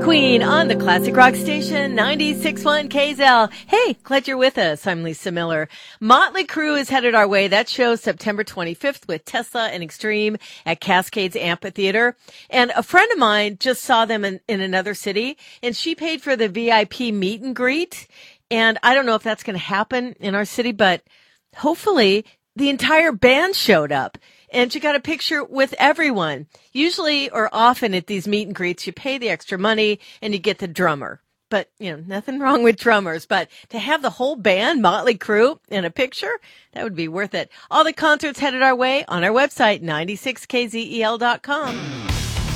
Queen on the Classic Rock Station, 96.1 KZL. Hey, glad you're with us. I'm Lisa Miller. Motley Crue is headed our way. That show September 25th with Tesla and Extreme at Cascades Amphitheater. And a friend of mine just saw them in another city, and she paid for the VIP meet and greet. And I don't know if that's going to happen in our city, but hopefully the entire band showed up. And she got a picture with everyone. Usually or often at these meet and greets, you pay the extra money and you get the drummer. But, nothing wrong with drummers. But to have the whole band, Motley Crue, in a picture, that would be worth it. All the concerts headed our way on our website, 96kzel.com.